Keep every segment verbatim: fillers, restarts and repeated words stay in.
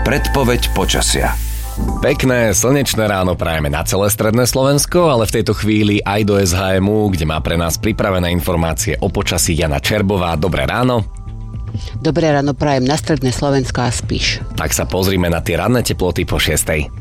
Predpoveď počasia. Pekné, slnečné ráno prajeme na celé stredné Slovensko, ale v tejto chvíli aj do es há emu, kde má pre nás pripravené informácie o počasí Jana Čerbová. Dobré ráno. Dobré ráno prajem na stredné Slovensko a Spiš. Tak sa pozrime na tie ranné teploty po šiestej.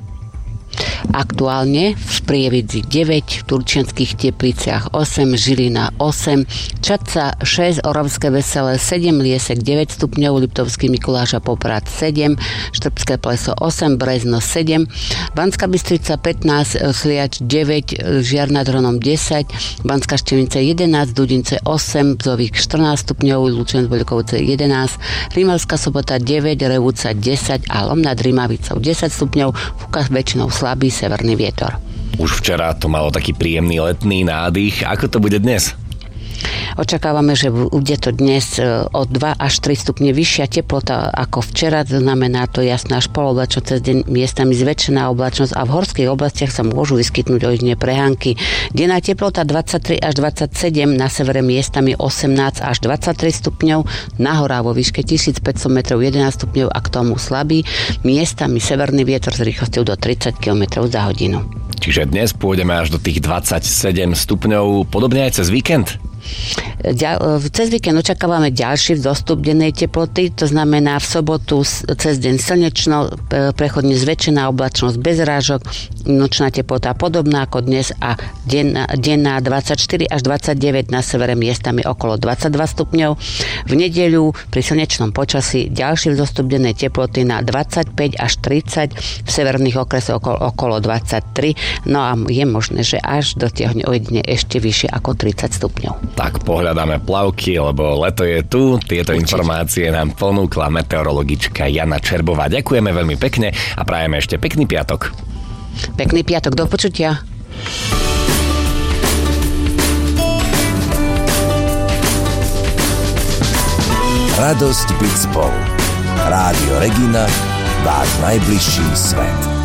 Aktuálne v Prievidzi deväť, v Turčianskych Tepliciach osem, Žilina osem, Čadca šesť, Oravské Veselé sedem, Liesek deväť stupňov, Liptovský Mikuláš a Poprad sedem, Štrbské Pleso osem, Brezno sedem, Banská Bystrica pätnásť, Sliač deväť, Žiar nad Hronom desať, Banská Štiavnica jedenásť, Dudince osem, Bzovík štrnásť stupňov, Lučenec Veľkovce jedenásť, Rimavská Sobota deväť, Revúca desať a Lom nad Rimavicou desať stupňov, fúka väčšinou slabý severný vietor. Už včera to malo taký príjemný letný nádych. Ako to bude dnes? Očakávame, že bude to dnes o dva až tri stupne vyššia teplota ako včera, to znamená to jasná až poloblačnosť, cez deň miestami zväčšená oblačnosť a v horských oblastiach sa môžu vyskytnúť ojedinelé prehánky. Denná teplota dvadsaťtri až dvadsaťsedem, na severe miestami osemnásť až dvadsaťtri stupňov, na horách vo výške tisícpäťsto metrov jedenásť stupňov a k tomu slabý, miestami severný vietor s rýchlosťou do tridsať kilometrov za hodinu. Čiže dnes pôjdeme až do tých dvadsaťsedem stupňov, podobne aj cez víkend? Cez víkend očakávame ďalší vzostup dennej teploty, to znamená v sobotu cez deň slnečno, prechodne zväčšená oblačnosť bez rážok, nočná teplota podobná ako dnes a denná, denná dvadsaťštyri až dvadsaťdeväť, na severe miestami okolo dvadsaťdva stupňov. V nedeľu pri slnečnom počasí ďalší vzostup dennej teploty na dvadsaťpäť až tridsať, v severných okresoch okolo, okolo dvadsaťtri, no a je možné, že až dotiahne ojedine ešte vyššie ako tridsať stupňov. Tak pohľadáme plavky, lebo leto je tu. Tieto Určite. Informácie nám ponúkla meteorologička Jana Čerbová. Ďakujeme veľmi pekne a prajeme ešte pekný piatok. Pekný piatok, do počutia. Radosť byť spolu. Rádio Regina, váš najbližší svet.